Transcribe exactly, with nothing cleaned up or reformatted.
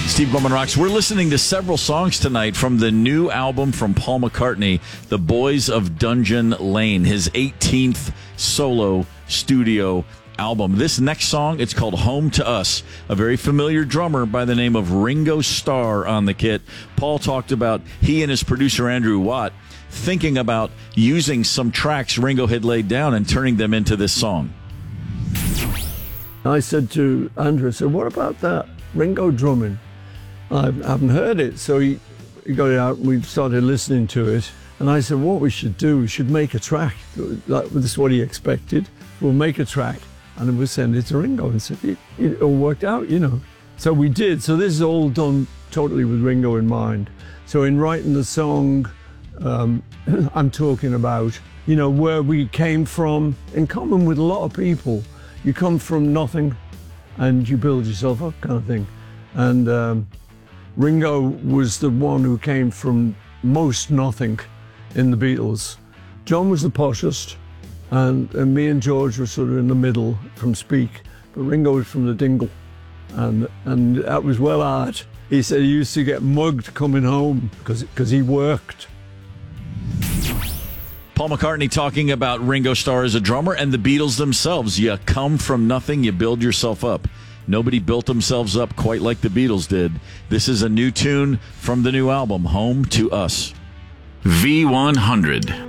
Steve Bowman Rocks. We're listening to several songs tonight from the new album from Paul McCartney, The Boys of Dungeon Lane, his eighteenth solo studio album. This next song, it's called Home to Us. A very familiar drummer by the name of Ringo Starr on the kit. Paul talked about he and his producer Andrew Watt thinking about using some tracks Ringo had laid down and turning them into this song. I said to Andrew, I said, what about that Ringo drumming? I haven't heard it. So he, he got it out and we started listening to it. And I said, what we should do, we should make a track. Like, this is what he expected. We'll make a track and then we'll send it to Ringo. And said, it, it all worked out, you know. So we did. So this is all done totally with Ringo in mind. So in writing the song, um, I'm talking about, you know, where we came from, in common with a lot of people. You come from nothing and you build yourself up, kind of thing. And um, Ringo was the one who came from most nothing in the Beatles. John was the poshest, and, and me and George were sort of in the middle from Speak, but Ringo was from the Dingle, and and that was well hard. He said he used to get mugged coming home because because he worked. Paul McCartney talking about Ringo Starr as a drummer and the Beatles themselves. You come from nothing, you build yourself up. Nobody built themselves up quite like the Beatles did. This is a new tune from the new album, Home to Us. V one hundred.